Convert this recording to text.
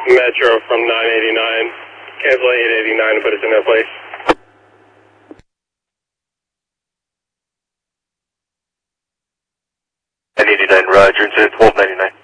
Metro from 989. Cancel 889 and put us in their place. 989, Roger, incident 1299.